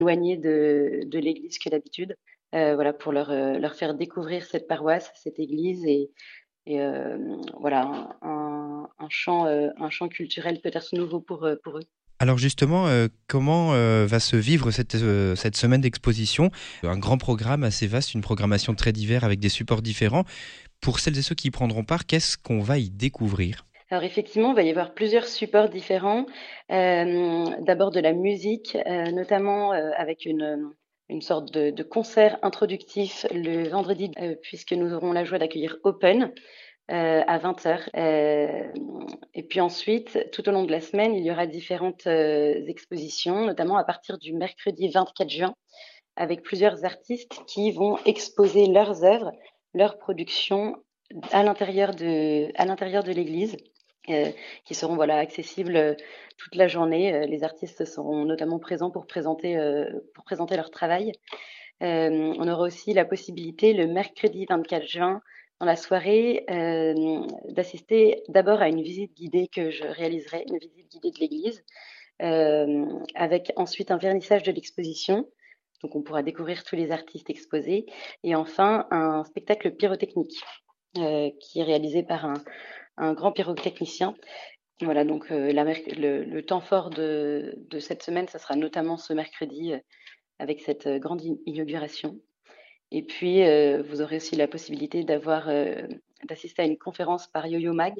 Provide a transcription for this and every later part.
éloignés de l'église que d'habitude, voilà, pour leur faire découvrir cette paroisse, cette église et voilà, un champ culturel peut-être nouveau pour eux. Alors justement, comment va se vivre cette semaine d'exposition? Un grand programme assez vaste, une programmation très divers avec des supports différents. Pour celles et ceux qui y prendront part, qu'est-ce qu'on va y découvrir? Alors effectivement, il va y avoir plusieurs supports différents. D'abord de la musique, notamment avec une sorte de concert introductif le vendredi, puisque nous aurons la joie d'accueillir Open à 20h. Et puis ensuite, tout au long de la semaine, il y aura différentes expositions, notamment à partir du mercredi 24 juin, avec plusieurs artistes qui vont exposer leurs œuvres, leurs productions à l'intérieur de l'église, euh, qui seront voilà, accessibles toute la journée. Les artistes seront notamment présents pour présenter leur travail. On aura aussi la possibilité le mercredi 24 juin dans la soirée d'assister d'abord à une visite guidée que je réaliserai, une visite guidée de l'église, avec ensuite un vernissage de l'exposition. Donc on pourra découvrir tous les artistes exposés. Et enfin, un spectacle pyrotechnique qui est réalisé par un grand pyrotechnicien. Voilà, donc le temps fort de cette semaine, ça sera notamment ce mercredi avec cette grande inauguration. Et puis, vous aurez aussi la possibilité d'assister à une conférence par Yo-Yo Mag,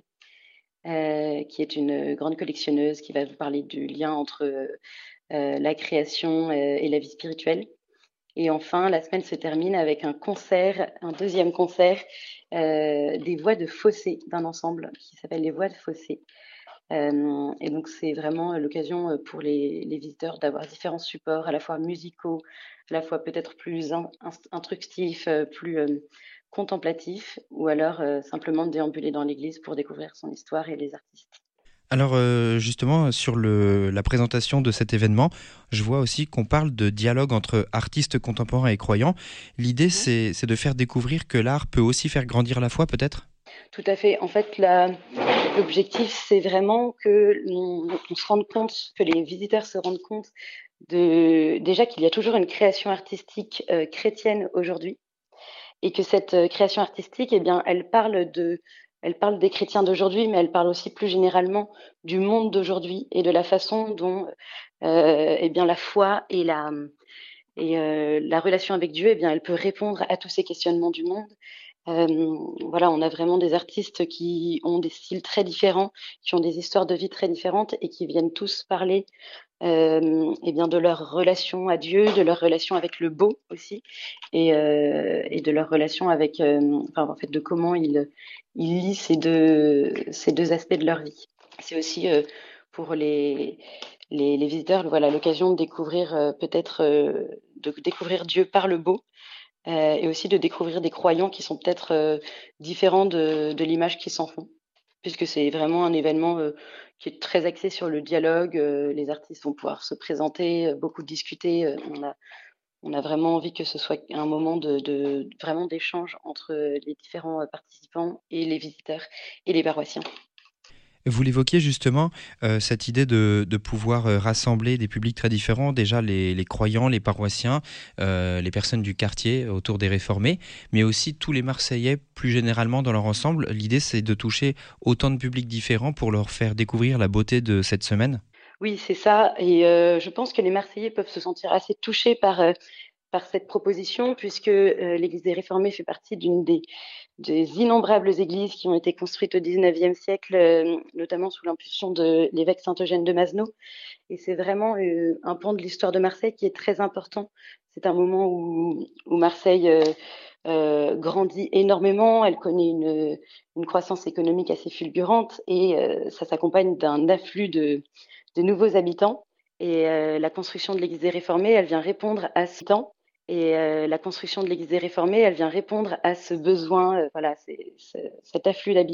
qui est une grande collectionneuse qui va vous parler du lien entre la création et la vie spirituelle. Et enfin, la semaine se termine avec un deuxième concert des voix de fossé d'un ensemble qui s'appelle les voix de fossé. Et donc, c'est vraiment l'occasion pour les visiteurs d'avoir différents supports, à la fois musicaux, à la fois peut-être plus instructifs, plus contemplatifs, ou alors simplement de déambuler dans l'église pour découvrir son histoire et les artistes. Alors justement, sur la présentation de cet événement, je vois aussi qu'on parle de dialogue entre artistes contemporains et croyants. L'idée, Mhm. c'est de faire découvrir que l'art peut aussi faire grandir la foi, peut-être? Tout à fait. En fait, l'objectif, c'est vraiment que on se rende compte, que les visiteurs se rendent compte déjà qu'il y a toujours une création artistique chrétienne aujourd'hui et que cette création artistique, eh bien, elle parle des chrétiens d'aujourd'hui, mais elle parle aussi plus généralement du monde d'aujourd'hui et de la façon dont, eh bien, la foi et la relation avec Dieu, eh bien, elle peut répondre à tous ces questionnements du monde. Voilà, on a vraiment des artistes qui ont des styles très différents, qui ont des histoires de vie très différentes et qui viennent tous parler eh bien de leur relation à Dieu, de leur relation avec le beau aussi, et de leur relation avec, enfin, en fait, de comment ils lient ces deux aspects de leur vie. C'est aussi pour les visiteurs, voilà, l'occasion de découvrir peut-être de découvrir Dieu par le beau et aussi de découvrir des croyants qui sont peut-être différents de l'image qu'ils s'en font, puisque c'est vraiment un événement qui est très axé sur le dialogue. Les artistes vont pouvoir se présenter, beaucoup discuter. On a vraiment envie que ce soit un moment vraiment d'échange entre les différents participants et les visiteurs et les paroissiens. Vous l'évoquiez justement, cette idée de pouvoir rassembler des publics très différents, déjà les croyants, les paroissiens, les personnes du quartier autour des réformés, mais aussi tous les Marseillais plus généralement dans leur ensemble. L'idée, c'est de toucher autant de publics différents pour leur faire découvrir la beauté de cette semaine. Oui, c'est ça. Et je pense que les Marseillais peuvent se sentir assez touchés par cette proposition, puisque l'Église des Réformés fait partie des innombrables églises qui ont été construites au XIXe siècle, notamment sous l'impulsion de l'évêque Saint-Eugène de Masneau. Et c'est vraiment un pan de l'histoire de Marseille qui est très important. C'est un moment où Marseille grandit énormément, elle connaît une croissance économique assez fulgurante et ça s'accompagne d'un afflux de nouveaux habitants. Et la construction de l'Église des Réformés, elle vient répondre à ce temps. Et la construction de l'Église des Réformés, elle vient répondre à ce besoin, voilà, cet afflux d'habitants.